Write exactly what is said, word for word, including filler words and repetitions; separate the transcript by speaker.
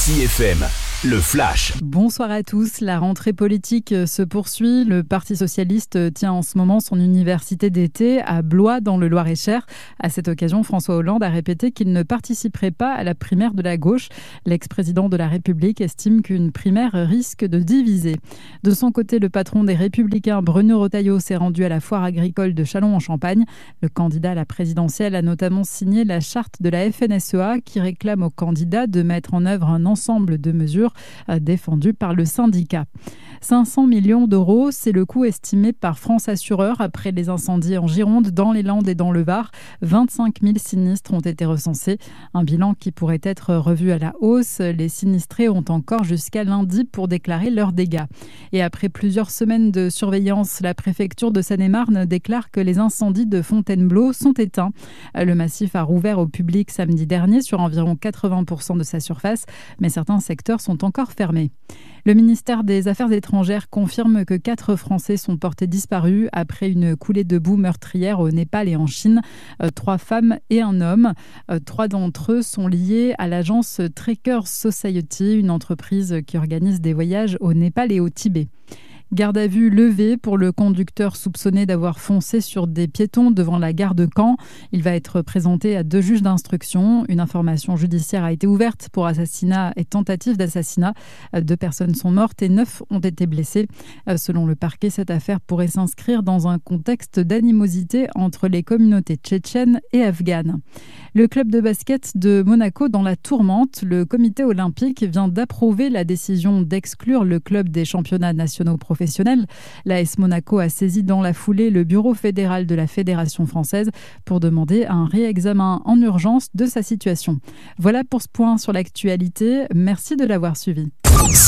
Speaker 1: Ici F M, le Flash.
Speaker 2: Bonsoir à tous. La rentrée politique se poursuit. Le Parti socialiste tient en ce moment son université d'été à Blois, dans le Loir-et-Cher. À cette occasion, François Hollande a répété qu'il ne participerait pas à la primaire de la gauche. L'ex-président de la République estime qu'une primaire risque de diviser. De son côté, le patron des Républicains, Bruno Retailleau, s'est rendu à la foire agricole de Châlons-en-Champagne. Le candidat à la présidentielle a notamment signé la charte de la F N S E A qui réclame aux candidats de mettre en œuvre un ensemble de mesures défendues par le syndicat. cinq cents millions d'euros, c'est le coût estimé par France Assureur après les incendies en Gironde, dans les Landes et dans le Var. vingt-cinq mille sinistres ont été recensés. Un bilan qui pourrait être revu à la hausse. Les sinistrés ont encore jusqu'à lundi pour déclarer leurs dégâts. Et après plusieurs semaines de surveillance, la préfecture de Seine-et-Marne déclare que les incendies de Fontainebleau sont éteints. Le massif a rouvert au public samedi dernier sur environ quatre-vingts pour cent de sa surface, mais certains secteurs sont encore fermés. Le ministère des Affaires étrangères confirme que quatre Français sont portés disparus après une coulée de boue meurtrière au Népal et en Chine. Euh, trois femmes et un homme. Euh, trois d'entre eux sont liés à l'agence Trekkers Society, une entreprise qui organise des voyages au Népal et au Tibet. Garde à vue levée pour le conducteur soupçonné d'avoir foncé sur des piétons devant la gare de Caen. Il va être présenté à deux juges d'instruction. Une information judiciaire a été ouverte pour assassinat et tentative d'assassinat. Deux personnes sont mortes et neuf ont été blessées. Selon le parquet, cette affaire pourrait s'inscrire dans un contexte d'animosité entre les communautés tchétchènes et afghanes. Le club de basket de Monaco dans la tourmente. Le comité olympique vient d'approuver la décision d'exclure le club des championnats nationaux professionnels. L'A S Monaco a saisi dans la foulée le bureau fédéral de la Fédération française pour demander un réexamen en urgence de sa situation. Voilà pour ce point sur l'actualité. Merci de l'avoir suivi.